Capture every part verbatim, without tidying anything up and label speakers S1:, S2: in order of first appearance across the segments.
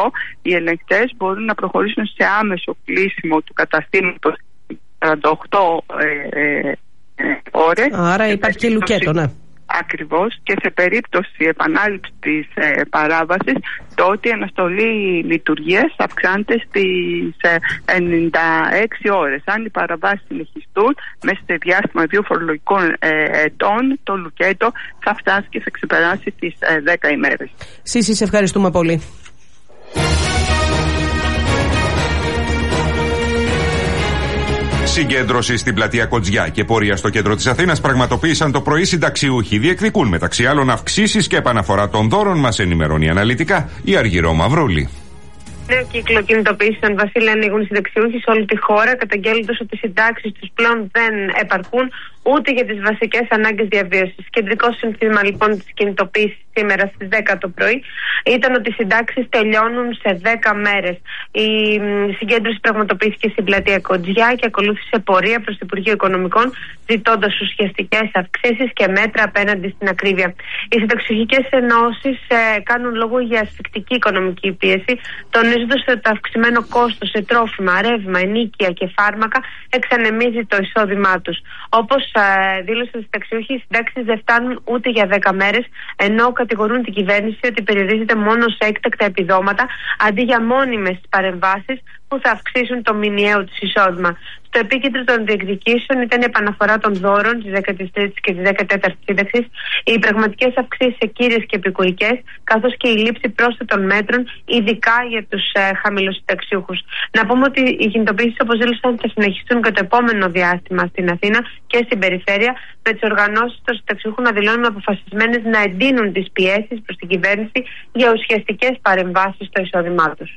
S1: οι ελεγκτές μπορούν να προχωρήσουν σε άμεσο κλείσιμο του καταστήματος σαράντα οκτώ ε, ε, ε, ώρες.
S2: Άρα υπάρχει και λουκέτο, ναι.
S1: Ακριβώς, και σε περίπτωση επανάληψης της ε, παράβασης, τότε η αναστολή λειτουργίας αυξάνεται στις ε, ενενήντα έξι ώρες. Αν οι παραβάσεις συνεχιστούν μέσα σε διάστημα δύο φορολογικών ε, ετών, το λουκέτο θα φτάσει και θα ξεπεράσει τις ε, δέκα ημέρες.
S2: Σύση, σε ευχαριστούμε πολύ.
S3: Συγκέντρωση στην πλατεία Κοτζιά και πορεία στο κέντρο της Αθήνας πραγματοποίησαν το πρωί συνταξιούχοι. Διεκδικούν μεταξύ άλλων αυξήσεις και επαναφορά των δώρων, μας ενημερώνει αναλυτικά η Αργυρό Μαυρούλη.
S4: Νέο κύκλο κινητοποίησεων, Βασίλη, ανοίγουν οι συνταξιούχοι σε όλη τη χώρα, καταγγέλλοντας ότι οι συντάξεις τους πλέον δεν επαρκούν ούτε για τις βασικές ανάγκες διαβίωσης. Κεντρικό σύνθημα λοιπόν της κινητοποίησης σήμερα στις δέκα το πρωί ήταν ότι οι συντάξεις τελειώνουν σε δέκα μέρες. Η συγκέντρωση πραγματοποιήθηκε στην πλατεία Κοτζιά και ακολούθησε πορεία προς το Υπουργείο Οικονομικών, ζητώντας ουσιαστικές αυξήσεις και μέτρα απέναντι στην ακρίβεια. Οι συνταξιούχικές ενώσεις ε, κάνουν λόγο για ασφικτική οικονομική πίεση, τονίζοντας ότι το αυξημένο κόστος σε τρόφιμα, ρεύμα, ενοίκια και φάρμακα εξανεμίζει το εισόδημά τους. Όπως ε, δήλωσαν οι συνταξιούχοι, οι συντάξεις δεν φτάνουν ούτε για δέκα μέρες, ενώ κατηγορούν την κυβέρνηση ότι περιορίζεται μόνο σε έκτακτα επιδόματα αντί για μόνιμες παρεμβάσεις που θα αυξήσουν το μηνιαίο του εισόδημα. Στο επίκεντρο των διεκδικήσεων ήταν η επαναφορά των δώρων της δέκατης τρίτης και της δέκατης σύνταξης, οι πραγματικές αυξήσεις σε κύριες και επικουρικές, καθώς και η λήψη πρόσθετων μέτρων, ειδικά για τους ε, χαμηλοσυνταξιούχους. Να πούμε ότι οι κινητοποιήσεις, όπως δήλωσαν, θα συνεχιστούν και το επόμενο διάστημα στην Αθήνα και στην περιφέρεια, με τις οργανώσεις των συνταξιούχων να δηλώνουν αποφασισμένες να εντείνουν τις πιέσεις προς την κυβέρνηση για ουσιαστικές παρεμβάσεις στο εισόδημά τους.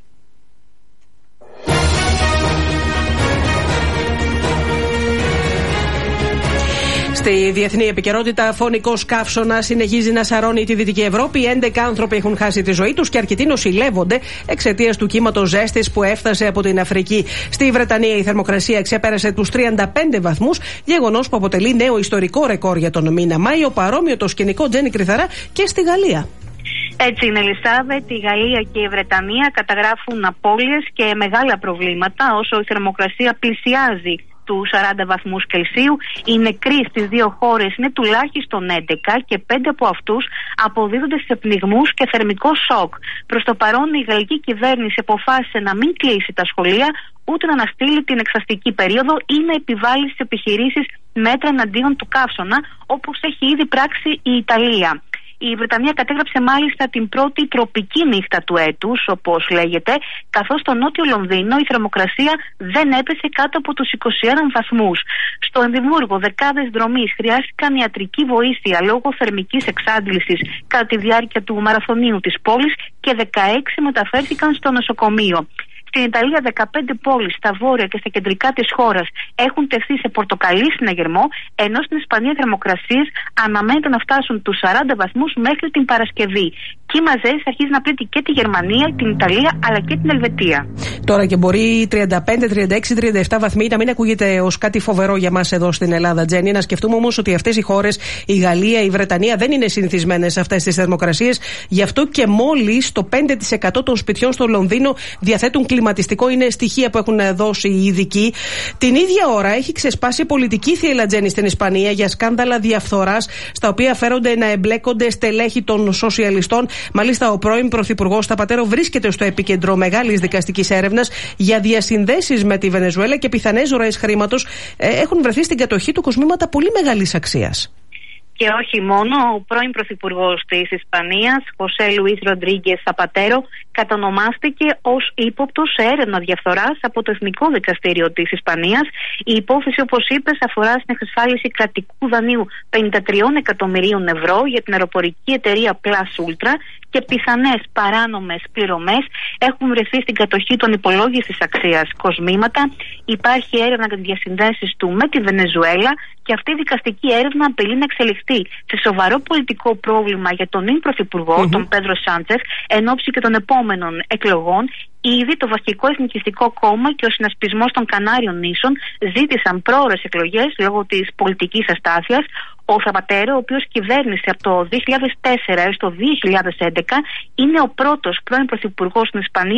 S2: Στη διεθνή επικαιρότητα, φωνικός καύσωνας συνεχίζει να σαρώνει τη Δυτική Ευρώπη. έντεκα άνθρωποι έχουν χάσει τη ζωή τους και αρκετοί νοσηλεύονται εξαιτίας του κύματος ζέστης που έφτασε από την Αφρική. Στη Βρετανία η θερμοκρασία ξέπερασε τους τριάντα πέντε βαθμούς, γεγονός που αποτελεί νέο ιστορικό ρεκόρ για τον μήνα Μάιο. Παρόμοιο το σκηνικό, Τζέννη Κρυθαρά, και στη Γαλλία.
S5: Έτσι είναι, Ελισάβετ. Η Γαλλία και η Βρετανία καταγράφουν απώλειες και μεγάλα προβλήματα όσο η θερμοκρασία πλησιάζει του σαράντα βαθμούς Κελσίου. Οι νεκροί στις δύο χώρες είναι τουλάχιστον έντεκα και πέντε από αυτούς αποδίδονται σε πνιγμούς και θερμικό σοκ. Προς το παρόν η γαλλική κυβέρνηση αποφάσισε να μην κλείσει τα σχολεία, ούτε να αναστείλει την εξαστική περίοδο ή να επιβάλλει στις επιχειρήσεις μέτρα εναντίον του καύσωνα, όπως έχει ήδη πράξει η Ιταλία. Η Βρετανία κατέγραψε μάλιστα την πρώτη τροπική νύχτα του έτους, όπως λέγεται, καθώς στο νότιο Λονδίνο η θερμοκρασία δεν έπεσε κάτω από τους είκοσι ένα βαθμούς. Στο Εδιμβούργο δεκάδες δρομείς χρειάστηκαν ιατρική βοήθεια λόγω θερμικής εξάντλησης κατά τη διάρκεια του μαραθωνίου της πόλης και δεκαέξι μεταφέρθηκαν στο νοσοκομείο. Στην Ιταλία δεκαπέντε πόλεις στα βόρεια και στα κεντρικά της χώρας έχουν τεθεί σε πορτοκαλί συναγερμό, ενώ στην Ισπανία οι θερμοκρασίες αναμένεται να φτάσουν τους σαράντα βαθμούς μέχρι την Παρασκευή. Κύμα ζέστης αρχίζει να πλήττει και τη Γερμανία, την Ιταλία αλλά και την Ελβετία.
S2: Τώρα και μπορεί τριάντα πέντε, τριάντα έξι, τριάντα επτά βαθμοί να μην ακούγεται ως κάτι φοβερό για μας εδώ στην Ελλάδα, Τζέννη. Να σκεφτούμε όμως ότι αυτές οι χώρες, η Γαλλία, η Βρετανία, δεν είναι συνηθισμένες σε αυτές τις θερμοκρασίες. Γι' αυτό και μόλις το πέντε τοις εκατό των σπιτιών στο Λονδίνο διαθέτουν κλιματιστικό. Είναι στοιχεία που έχουν δώσει οι ειδικοί. Την ίδια ώρα έχει ξεσπάσει πολιτική θύελλα, Τζέννη, στην Ισπανία για σκάνδαλα διαφθοράς, στα οποία φέρονται να εμπλέκονται στελέχη των σοσιαλιστών. Μάλιστα, ο πρώην Πρωθυπουργός Θαπατέρο βρίσκεται στο επίκεντρο μεγάλης δικαστικής έρευνας για διασυνδέσεις με τη Βενεζουέλα και πιθανές ροές χρήματος. Έχουν βρεθεί στην κατοχή του κοσμήματα πολύ μεγάλης αξίας.
S5: Και όχι μόνο, ο πρώην Πρωθυπουργός της Ισπανίας, Χωσέ Λουίς Ροντρίγκες Θαπατέρο, κατονομάστηκε ως ύποπτος σε έρευνα διαφθοράς από το Εθνικό Δικαστήριο της Ισπανίας. Η υπόθεση, όπως είπες, αφορά στην εξασφάλιση κρατικού δανείου πενήντα τρία εκατομμυρίων ευρώ για την αεροπορική εταιρεία Plus Ultra και πιθανές παράνομες πληρωμές έχουν βρεθεί στην κατοχή των υπολόγιστης αξίας κοσμήματα. Υπάρχει έρευνα για τις διασυνδέσεις του με τη Βενεζουέλα και αυτή η δικαστική έρευνα απειλεί να εξελιχθεί σε σοβαρό πολιτικό πρόβλημα για τον νυν πρωθυπουργό, mm-hmm. τον Πέντρο Σάντσεφ, εν ώψη και των επόμενων εκλογών. Ήδη το Βασικό Εθνικιστικό Κόμμα και ο Συνασπισμός των Κανάριων Νήσων ζήτησαν πρόωρες εκλογές λόγω της πολιτικής αστάθειας. Ο Θαπατέρο, ο οποίος κυβέρνησε από το δύο χιλιάδες τέσσερα έως το δύο χιλιάδες έντεκα, είναι ο πρώτος πρώην πρωθυπουργός στην Ισπανία